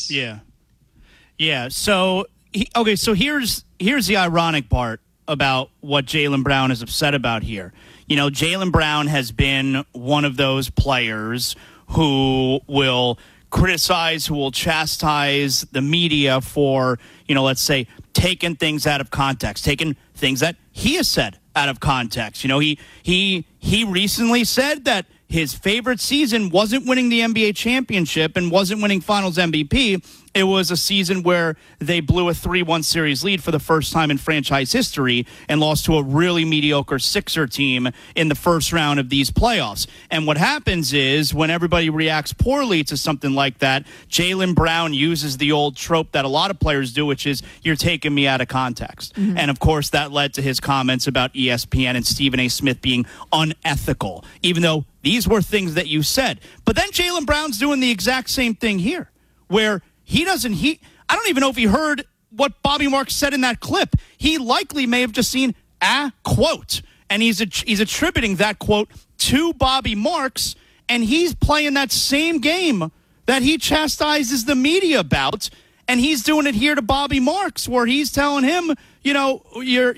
Yeah. Yeah. So, so here's the ironic part about what Jaylen Brown is upset about here. You know, Jaylen Brown has been one of those players who will criticize, who will chastise the media for, let's say, taking things out of context, taking things that he has said out of context. You know, he recently said that his favorite season wasn't winning the NBA championship and wasn't winning Finals MVP. It was a season where they blew a 3-1 series lead for the first time in franchise history and lost to a really mediocre Sixer team in the first round of these playoffs. And what happens is when everybody reacts poorly to something like that, Jaylen Brown uses the old trope that a lot of players do, which is you're taking me out of context. Mm-hmm. And, of course, that led to his comments about ESPN and Stephen A. Smith being unethical, even though these were things that you said. But then Jaylen Brown's doing the exact same thing here, where I don't even know if he heard what Bobby Marks said in that clip. He likely may have just seen a quote, and he's attributing that quote to Bobby Marks, and he's playing that same game that he chastises the media about, and he's doing it here to Bobby Marks, where he's telling him, you're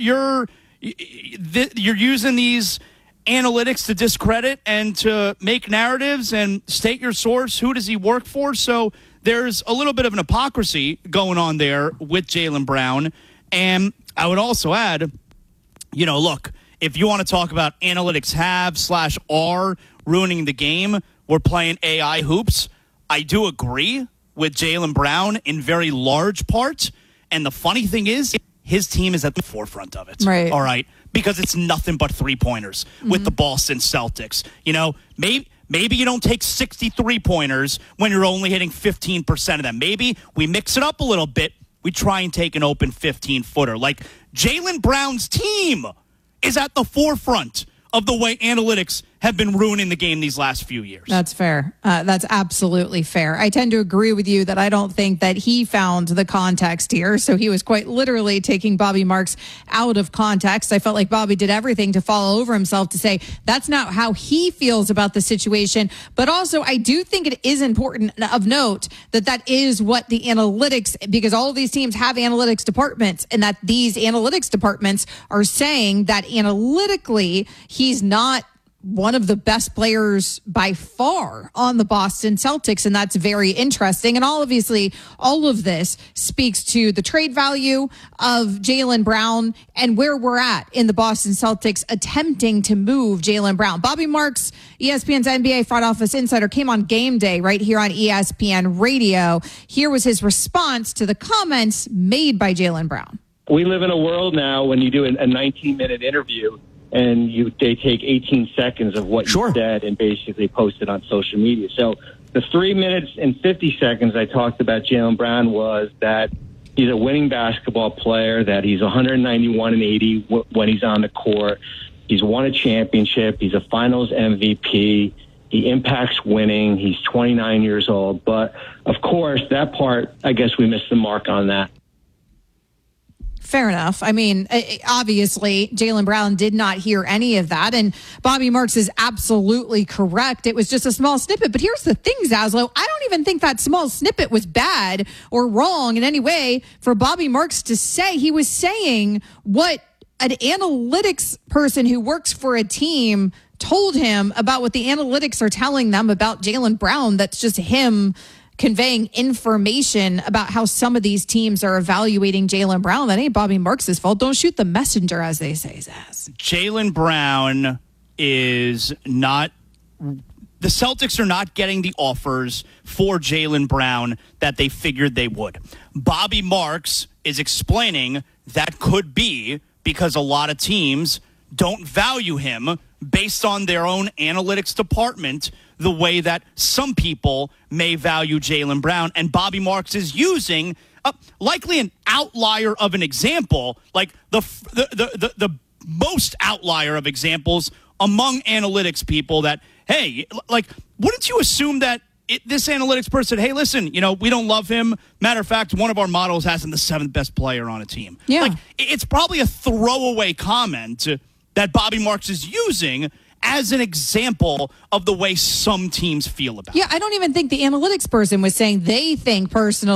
using these analytics to discredit and to make narratives and state your source. Who does he work for? So there's a little bit of an hypocrisy going on there with Jaylen Brown. And I would also add, look, if you want to talk about analytics have/are ruining the game, we're playing AI hoops. I do agree with Jaylen Brown in very large part. And the funny thing is, his team is at the forefront of it. Right. All right. Because it's nothing but three-pointers with the Boston Celtics. Maybe you don't take 63-pointers when you're only hitting 15% of them. Maybe we mix it up a little bit. We try and take an open 15-footer. Like, Jaylen Brown's team is at the forefront of the way analytics have been ruining the game these last few years. That's fair. That's absolutely fair. I tend to agree with you that I don't think that he found the context here. So he was quite literally taking Bobby Marks out of context. I felt like Bobby did everything to fall over himself to say that's not how he feels about the situation. But also, I do think it is important of note that is what the analytics, because all of these teams have analytics departments, and that these analytics departments are saying that analytically he's not one of the best players by far on the Boston Celtics, and that's very interesting. And obviously, all of this speaks to the trade value of Jaylen Brown and where we're at in the Boston Celtics attempting to move Jaylen Brown. Bobby Marks, ESPN's NBA front office insider, came on Game Day right here on ESPN Radio. Here was his response to the comments made by Jaylen Brown. We live in a world now when you do a 19-minute interview, and they take 18 seconds of what you said and basically post it on social media. So the 3 minutes and 50 seconds I talked about Jaylen Brown was that he's a winning basketball player, that he's 191-80 when he's on the court. He's won a championship. He's a finals MVP. He impacts winning. He's 29 years old. But, of course, that part, I guess we missed the mark on that. Fair enough. I mean, obviously, Jaylen Brown did not hear any of that, and Bobby Marks is absolutely correct. It was just a small snippet. But here's the thing, Zaslow. I don't even think that small snippet was bad or wrong in any way for Bobby Marks to say. He was saying what an analytics person who works for a team told him about what the analytics are telling them about Jaylen Brown. That's just him conveying information about how some of these teams are evaluating Jaylen Brown. That ain't Bobby Marks' fault. Don't shoot the messenger, as they say, Zaz. Jaylen Brown is not... The Celtics are not getting the offers for Jaylen Brown that they figured they would. Bobby Marks is explaining that could be because a lot of teams don't value him based on their own analytics department the way that some people may value Jaylen Brown. And Bobby Marks is using likely an outlier of an example, like the most outlier of examples among analytics people that, hey, like, wouldn't you assume that this analytics person, hey, listen, we don't love him. Matter of fact, one of our models has him the 7th best player on a team. Yeah. Like, it's probably a throwaway comment that Bobby Marks is using as an example of the way some teams feel about it. Yeah, I don't even think the analytics person was saying they think personally